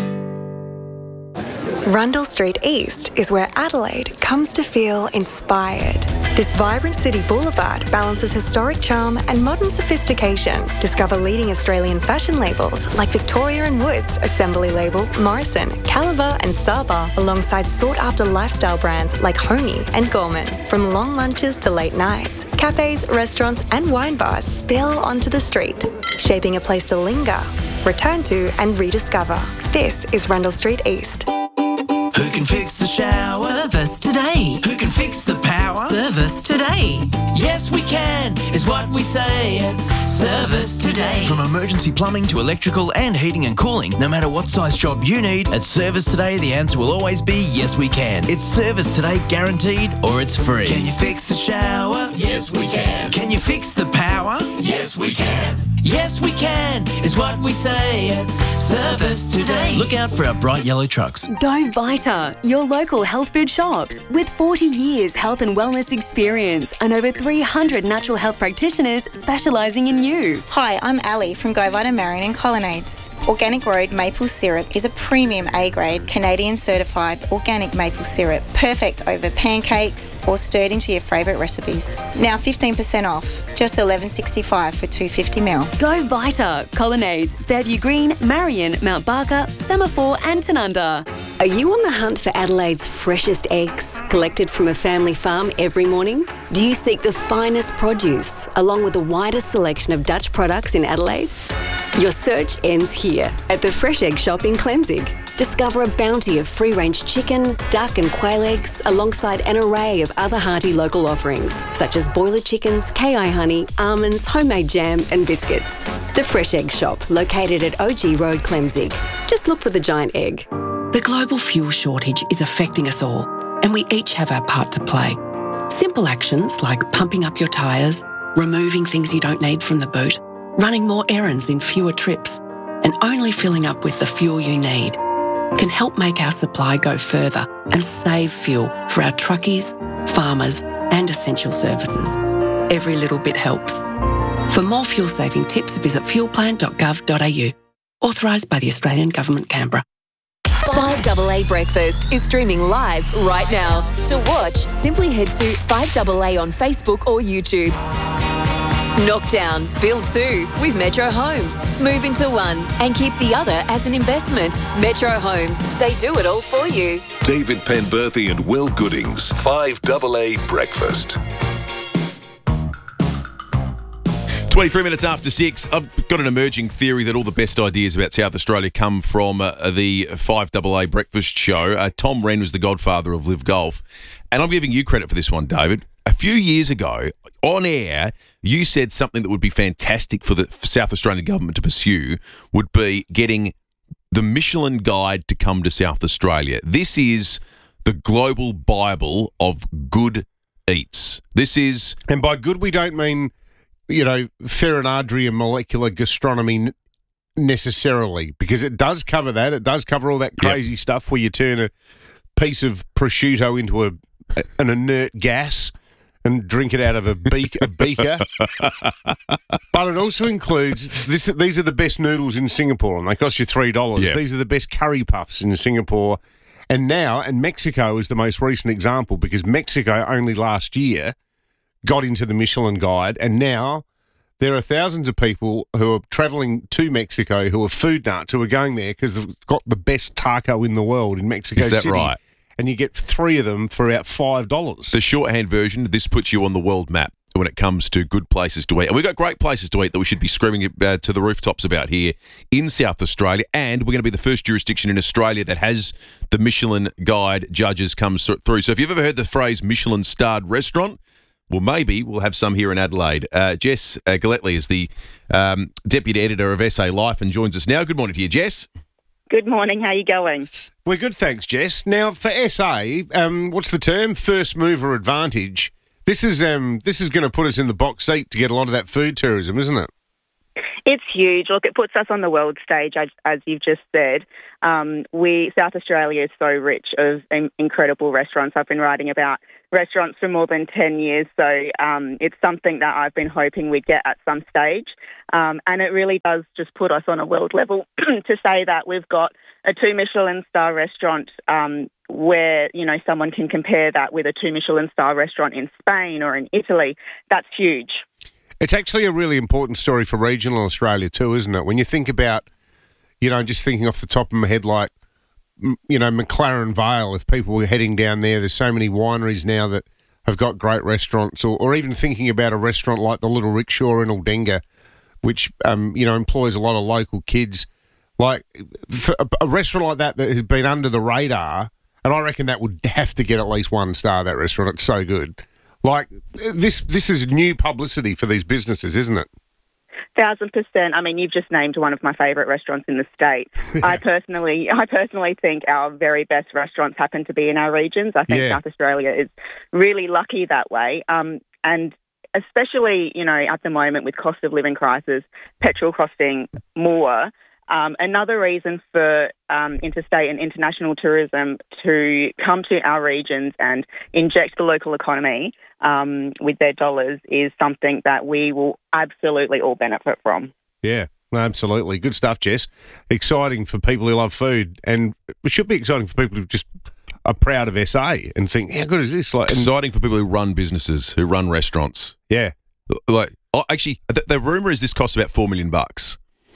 Rundle Street East is where Adelaide comes to feel inspired. This vibrant city boulevard balances historic charm and modern sophistication. Discover leading Australian fashion labels like Victoria and Woods, Assembly Label, Morrison, Caliber and Saba, alongside sought-after lifestyle brands like Honey and Gorman. From long lunches to late nights, cafes, restaurants and wine bars spill onto the street, shaping a place to linger, return to and rediscover. This is Rundle Street East. Who can fix the shower? Service today. Who can fix the power? Service today. Yes, we can, is what we say at Service Today. From emergency plumbing to electrical and heating and cooling, no matter what size job you need, at Service Today, the answer will always be yes, we can. It's Service Today guaranteed or it's free. Can you fix the shower? Yes, we can. Can you fix the power? Yes, we can. Yes, we can, is what we say at Service Today. Look out for our bright yellow trucks. Go Vita, your local health food shops. With forty years health and wellness experience and over three hundred natural health practitioners specialising in you. Hi, I'm Ali from Go Vita Marion and Colonnades. Organic Road maple syrup is a premium A-grade Canadian certified organic maple syrup, perfect over pancakes or stirred into your favourite recipes. Now fifteen percent off, just eleven sixty-five for two hundred fifty mil. Go Vita, Colonnades, Fairview Green, Marion, Mount Barker, Semaphore and Tanunda. Are you on the hunt for Adelaide's freshest eggs, collected from a family farm every morning? Do you seek the finest produce, along with the widest selection of Dutch products in Adelaide? Your search ends here, at the Fresh Egg Shop in Clemzig. Discover a bounty of free-range chicken, duck and quail eggs, alongside an array of other hearty local offerings, such as boiler chickens, K I honey, almonds, homemade jam and biscuits. The Fresh Egg Shop, located at O G Road, Clemzig. Just look for the giant egg. The global fuel shortage is affecting us all, and we each have our part to play. Simple actions like pumping up your tyres, removing things you don't need from the boot, running more errands in fewer trips, and only filling up with the fuel you need can help make our supply go further and save fuel for our truckies, farmers, and essential services. Every little bit helps. For more fuel-saving tips, visit fuel plan dot gov dot a u. Authorised by the Australian Government, Canberra. five A A Breakfast is streaming live right now. To watch, simply head to five A A on Facebook or YouTube. Knockdown, build two with Metro Homes. Move into one and keep the other as an investment. Metro Homes, they do it all for you. David Penberthy and Will Goodings, five A A Breakfast. twenty-three minutes after six, I've got an emerging theory that all the best ideas about South Australia come from uh, the five A A Breakfast show. Uh, Tom Wren was the godfather of Live Golf. And I'm giving you credit for this one, David. A few years ago, on air, you said something that would be fantastic for the South Australian government to pursue would be getting the Michelin Guide to come to South Australia. This is the global Bible of good eats. This is... And by good, we don't mean... you know, Farinadri and molecular gastronomy necessarily, because it does cover that. It does cover all that crazy yep. stuff where you turn a piece of prosciutto into a an inert gas and drink it out of a, beak, a beaker. But it also includes, this. These are the best noodles in Singapore, and they cost you three dollars. Yep. These are the best curry puffs in Singapore. And now, and Mexico is the most recent example, because Mexico only last year got into the Michelin Guide, and now there are thousands of people who are travelling to Mexico who are food nuts who are going there because they've got the best taco in the world in Mexico City. Is that right? And you get three of them for about five dollars. The shorthand version, this puts you on the world map. when it comes to good places to eat. And we've got great places to eat that we should be screaming uh, to the rooftops about here in South Australia. And we're going to be the first jurisdiction in Australia that has the Michelin Guide judges come through. So if you've ever heard the phrase Michelin-starred restaurant, well, maybe we'll have some here in Adelaide. Uh, Jess uh, Galletley is the um, Deputy Editor of S A Life and joins us now. Good morning to you, Jess. Good morning. How are you going? We're good, thanks, Jess. Now, for S A, um, what's the term? First mover advantage. This is um, this is going to put us in the box seat to get a lot of that food tourism, isn't it? It's huge. Look, it puts us on the world stage, as, as you've just said. Um, we South Australia is so rich of in, incredible restaurants. I've been writing about restaurants for more than ten years, so um, it's something that I've been hoping we'd get at some stage. Um, and it really does just put us on a world level to say that we've got a two Michelin star restaurant um, where, you know, someone can compare that with a two Michelin star restaurant in Spain or in Italy. That's huge. It's actually a really important story for regional Australia too, isn't it? When you think about, you know, just thinking off the top of my head, like, you know, McLaren Vale, if people were heading down there, there's so many wineries now that have got great restaurants, or, or even thinking about a restaurant like the Little Rickshaw in Aldinga, which, um, you know, employs a lot of local kids. Like, for a, a restaurant like that that has been under the radar, and I reckon that would have to get at least one star, that restaurant. It's so good. Like, this this is new publicity for these businesses, isn't it? Thousand percent. I mean, you've just named one of my favourite restaurants in the state. I personally, I personally think our very best restaurants happen to be in our regions. I think Yeah. South Australia is really lucky that way. Um, and especially, you know, at the moment with cost of living crisis, petrol costing more. Um, another reason for um, interstate and international tourism to come to our regions and inject the local economy um, with their dollars is something that we will absolutely all benefit from. Yeah, no, absolutely. Good stuff, Jess. Exciting for people who love food, and it should be exciting for people who just are proud of S A and think, how good is this? Like, Exciting for people who run businesses, who run restaurants. Yeah. Like, oh, actually, the, the rumour is this costs about four million bucks.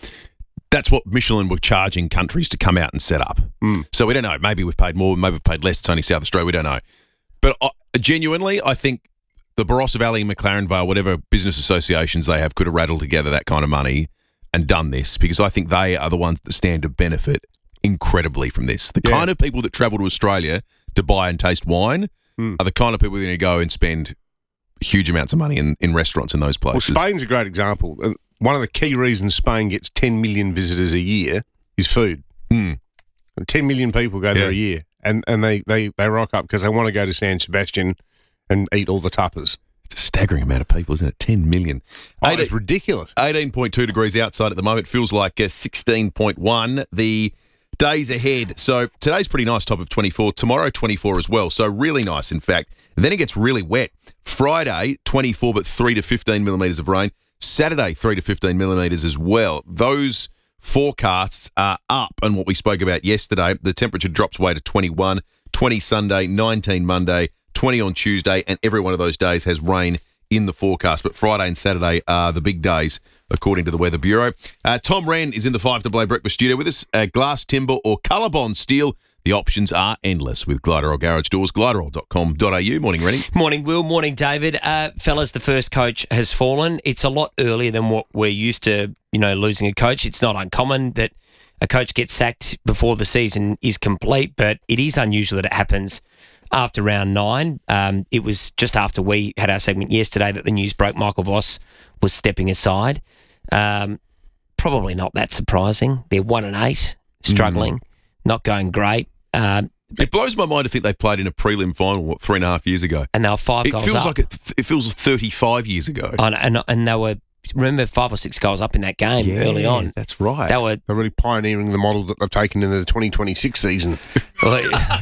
That's what Michelin were charging countries to come out and set up. Mm. So we don't know. Maybe we've paid more, maybe we've paid less. It's only South Australia. We don't know. But uh, genuinely, I think the Barossa Valley, McLaren Vale, whatever business associations they have could have rattled together that kind of money and done this, because I think they are the ones that stand to benefit incredibly from this. The Yeah. kind of people that travel to Australia to buy and taste wine Mm. are the kind of people that are going to go and spend huge amounts of money in, in restaurants in those Well, places. Spain's a great example. Uh, One of the key reasons Spain gets ten million visitors a year is food. Mm. And ten million people go there Yeah. a year, and, and they, they, they rock up because they want to go to San Sebastian and eat all the tapas. It's a staggering amount of people, isn't it? ten million. Oh, it's ridiculous. eighteen point two degrees outside at the moment. Feels like uh, sixteen point one. The days ahead. So today's pretty nice, top of twenty-four. Tomorrow, twenty-four as well. So really nice, in fact. And then it gets really wet. Friday, twenty-four, but three to fifteen millimetres of rain. Saturday, three to fifteen millimetres as well. Those forecasts are up on what we spoke about yesterday. The temperature drops away to twenty-one, twenty Sunday, nineteen Monday, twenty on Tuesday, and every one of those days has rain in the forecast. But Friday and Saturday are the big days, according to the Weather Bureau. Uh, Tom Wren is in the five A A Breakfast Studio with us. Uh, glass, timber or Colorbond steel. The options are endless with Gliderol Garage Doors, gliderol dot com dot a u. Morning, Rennie. Morning, Will. Morning, David. Uh, fellas, the first coach has fallen. It's a lot earlier than what we're used to, you know, losing a coach. It's not uncommon that a coach gets sacked before the season is complete, but it is unusual that it happens after round nine. Um, it was just after we had our segment yesterday that the news broke Michael Voss was stepping aside. Um, probably not that surprising. They're one and eight, struggling, mm. not going great. Um, it blows my mind to think they played in a prelim final what, three and a half years ago, and they were five it goals feels up. Like it, it feels thirty-five years ago. And, and and they were, remember, five or six goals up in that game yeah, early on. That's right. They were They're really pioneering the model that they've taken into the twenty twenty-six season. Well,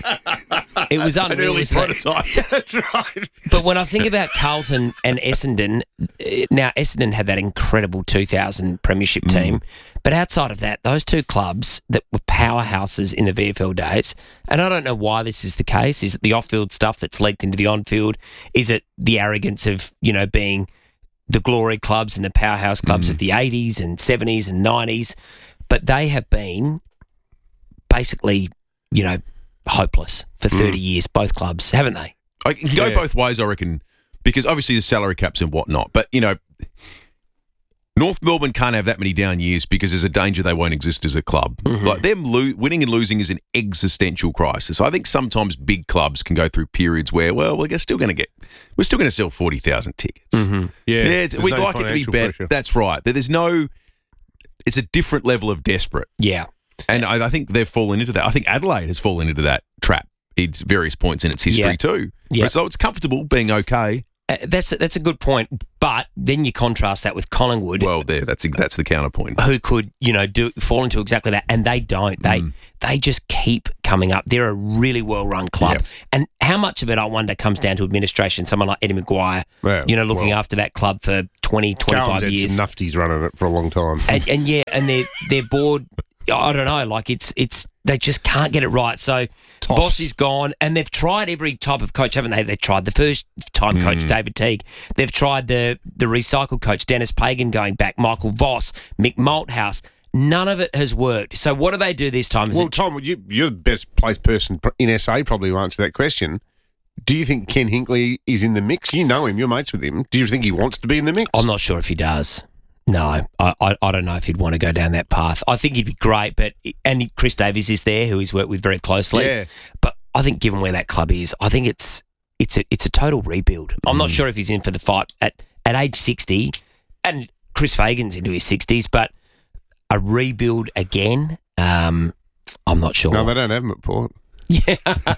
it, it was unreal. An early prototype. That's right. But when I think about Carlton and Essendon, now Essendon had that incredible two thousand premiership team, mm. but outside of that, those two clubs that were powerhouses in the V F L days, and I don't know why this is the case. Is it the off-field stuff that's leaked into the on-field? Is it the arrogance of, you know, being the glory clubs and the powerhouse clubs mm. of the eighties and seventies and nineties? But they have been basically, you know, hopeless for thirty mm. years, both clubs, haven't they? I can go Yeah. both ways, I reckon, because obviously the salary caps and whatnot. But, you know, North Melbourne can't have that many down years because there's a danger they won't exist as a club. Mm-hmm. Like them lo- winning and losing is an existential crisis. I think sometimes big clubs can go through periods where, well, we're still going to get, we're still going to sell forty thousand tickets. Mm-hmm. Yeah, it's, we'd no like it to be financial better. pressure. That's right. There's no, it's a different level of desperate. Yeah. And I, I think they've fallen into that. I think Adelaide has fallen into that trap at various points in its history Yeah. too. Yeah. So it's comfortable being okay. Uh, that's a, that's a good point, but then you contrast that with Collingwood. Well, there, that's that's the counterpoint. Who could you know do fall into exactly that, and they don't. They Mm. they just keep coming up. They're a really well run club, Yep. and how much of it I wonder comes down to administration. Someone like Eddie Maguire, Well, you know, looking well. after that club for twenty, twenty-five Carlton's had years. some nufties running it for a long time. and, and yeah, and their their board, I don't know, like it's it's they just can't get it right. So Toffs. Boss is gone, and they've tried every type of coach, haven't they? They've tried the first time coach Mm. David Teague. They've tried the the recycled coach Dennis Pagan going back, Michael Voss, Mick Malthouse. None of it has worked. So what do they do this time? Is Well, it- Tom, you, you're the best placed person in S A probably to answer that question. Do you think Ken Hinkley is in the mix? You know him, you're mates with him. Do you think he wants to be in the mix? I'm not sure if he does. No, I, I, I don't know if he'd want to go down that path. I think he'd be great, but and Chris Davies is there, who he's worked with very closely. Yeah. But I think given where that club is, I think it's it's a it's a total rebuild. I'm not sure if he's in for the fight at, at age sixty, and Chris Fagan's into his sixties, but a rebuild again, um, I'm not sure. No, they don't have him at Port. Yeah.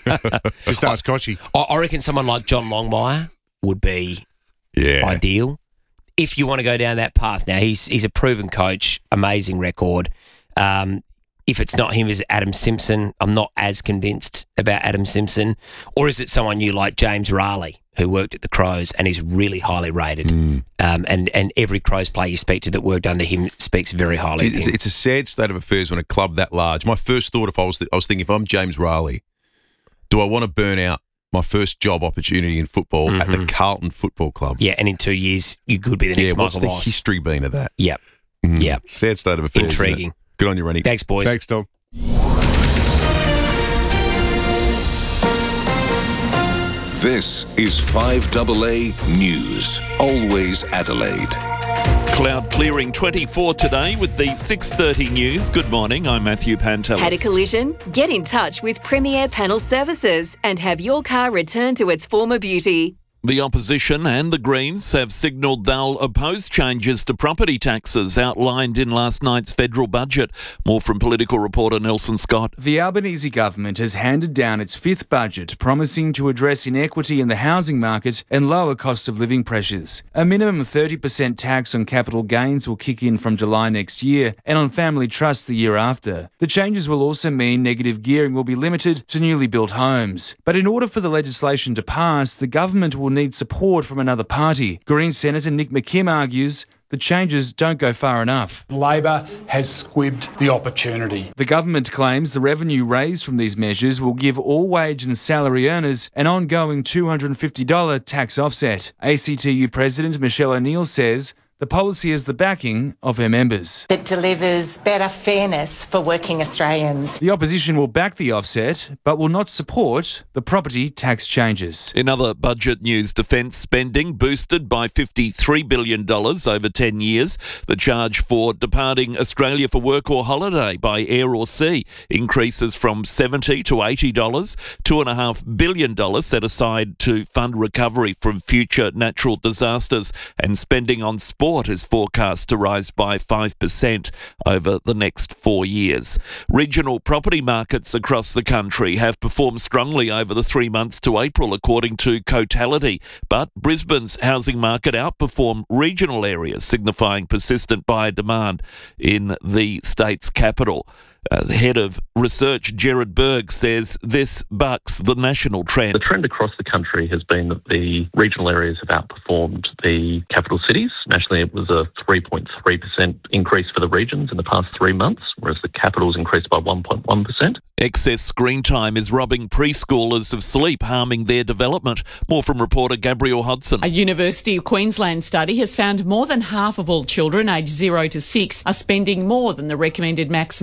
Just ask Kochi. I, I reckon someone like John Longmire would be Yeah. ideal if you want to go down that path. Now, he's he's a proven coach, amazing record. Um, if it's not him, is it Adam Simpson? I'm not as convinced about Adam Simpson. Or is it someone you like, James Raleigh, who worked at the Crows and is really highly rated? Mm. Um, and, and every Crows player you speak to that worked under him speaks very highly of It's, him. it's a sad state of affairs when a club that large. My first thought, if I was, th- I was thinking, if I'm James Raleigh, do I want to burn out my first job opportunity in football at the Mhm. Carlton Football Club? Yeah, and in two years, you could be the next Yeah, what's Michael the Voss. history been of that? Yep. Mm. Yep. Sad state of affairs. isn't it? Intriguing. Good on you, Rennie. Thanks, boys. Thanks, Tom. This is five A A News. Always Adelaide. Cloud clearing twenty-four today with the six thirty news. Good morning, I'm Matthew Pantelis. Had a collision? Get in touch with Premier Panel Services and have your car returned to its former beauty. The opposition and the Greens have signalled they'll oppose changes to property taxes outlined in last night's federal budget. More from political reporter Nelson Scott. The Albanese government has handed down its fifth budget, promising to address inequity in the housing market and lower cost of living pressures. A minimum thirty percent tax on capital gains will kick in from July next year and on family trusts the year after. The changes will also mean negative gearing will be limited to newly built homes. But in order for the legislation to pass, the government will need support from another party. Green Senator Nick McKim argues the changes don't go far enough. Labor has squibbed the opportunity. The government claims the revenue raised from these measures will give all wage and salary earners an ongoing two hundred fifty dollars tax offset. A C T U President Michelle O'Neill says the policy is the backing of her members. That delivers better fairness for working Australians. The opposition will back the offset, but will not support the property tax changes. In other budget news, defence spending boosted by fifty-three billion dollars over ten years. The charge for departing Australia for work or holiday by air or sea increases from seventy dollars to eighty dollars. two point five billion dollars set aside to fund recovery from future natural disasters, and spending on sport is forecast to rise by five percent over the next four years. Regional property markets across the country have performed strongly over the three months to April, according to Cotality. But Brisbane's housing market outperformed regional areas, signifying persistent buyer demand in the state's capital. Uh, the head of research, Gerard Berg, says this bucks the national trend. The trend across the country has been that the regional areas have outperformed the capital cities. Nationally, it was a three point three percent increase for the regions in the past three months, whereas the capitals increased by one point one percent. Excess screen time is robbing preschoolers of sleep, harming their development. More from reporter Gabrielle Hodson. A University of Queensland study has found more than half of all children aged zero to six are spending more than the recommended maximum of an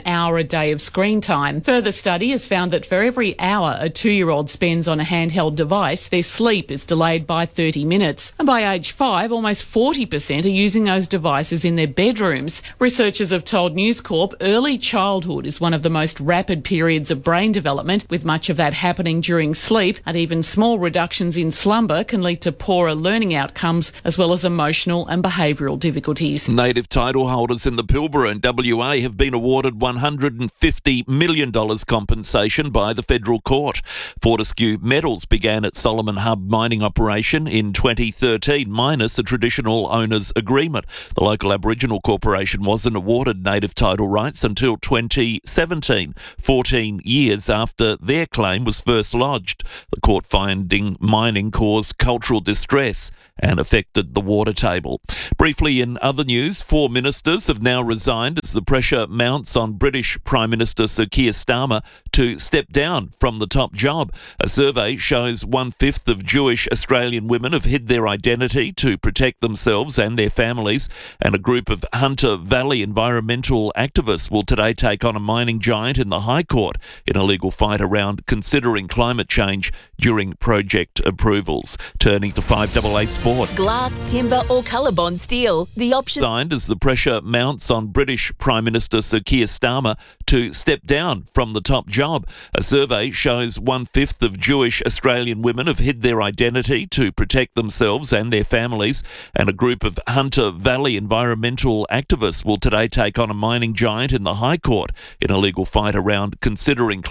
hour a day of screen time. Further study has found that for every hour a two-year-old spends on a handheld device, their sleep is delayed by thirty minutes. And by age five, almost forty percent are using those devices in their bedrooms. Researchers have told News Corp early childhood is one of the most rapid periods of brain development, with much of that happening during sleep, and even small reductions in slumber can lead to poorer learning outcomes as well as emotional and behavioural difficulties. Native title holders in the Pilbara and W A have been awarded one hundred fifty million dollars compensation by the federal court. Fortescue Metals began its Solomon Hub mining operation in twenty thirteen, minus a traditional owners agreement. The local Aboriginal corporation wasn't awarded native title rights until twenty seventeen, fourteen years after their claim was first lodged. The court finding mining caused cultural distress and affected the water table. Briefly, in other news, four ministers have now resigned as the pressure mounts on British Prime Minister Sir Keir Starmer to step down from the top job. A survey shows one-fifth of Jewish Australian women have hid their identity to protect themselves and their families, and a group of Hunter Valley environmental activists will today take on a mining giant in the High Court in a legal fight around considering climate change during project approvals. Turning to five A A Sport. Glass, timber or Colorbond steel. The option Signed as the pressure mounts on British Prime Minister Sir Keir Starmer to step down from the top job. A survey shows one-fifth of Jewish Australian women have hid their identity to protect themselves and their families, and a group of Hunter Valley environmental activists will today take on a mining giant in the High Court in a legal fight around considering